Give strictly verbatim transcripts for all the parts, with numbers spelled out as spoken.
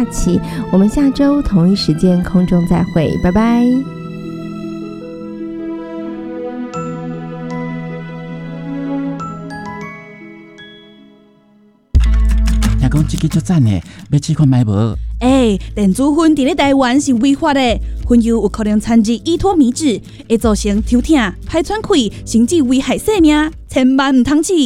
期，我们下周同一时间空中再会，拜拜。 听讲这个足赞的，要试看买无？ 哎，电子烟伫咧台湾是违法的，烟油有可能掺入依托米脂，会造成抽痛、排喘气，甚至危害生命，千万唔通试。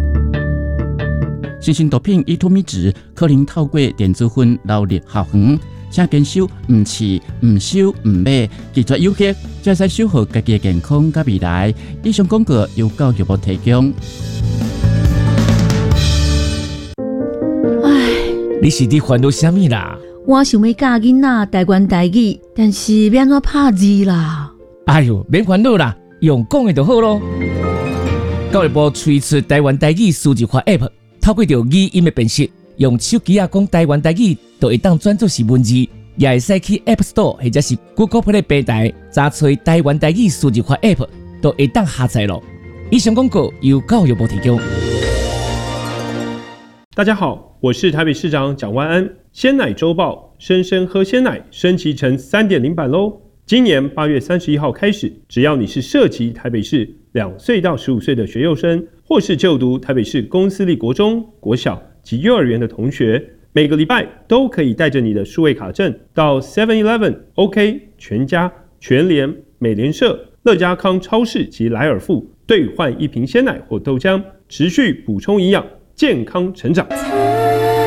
新型毒品依托米脂可能透过电子烟流入校园，请坚守唔试、唔收、唔买，拒绝有害，才使守护家己的健康甲未来。以上广告由教育部提供。 你是伫烦恼啥物啦？ 我想要教囡仔台湾台语，但是要安怎拍字啦？ 哎呦，免烦恼啦，用讲的就好咯。教育部推出台湾台语数字化 App， 透过着语音的辨识，用手机啊讲台湾台语，就会当转做是文字，也会使去 App Store 或者是 Google Play 平台查找台湾台语数字化 App， 就会当下载咯。以上广告由教育部提供。 大家好，我是台北市长蒋万安。鲜奶周报，生生喝鲜奶升级成 三点零 版咯。今年八月三十一号开始，只要你是涉及台北市两岁到十五岁的学幼生，或是就读台北市公私立国中、国小及幼儿园的同学，每个礼拜都可以带着你的数位卡证到 seven eleven、OK、全家、全联、美联社、乐家康超市及莱尔富兑换一瓶鲜奶或豆浆，持续补充营养，健康成长。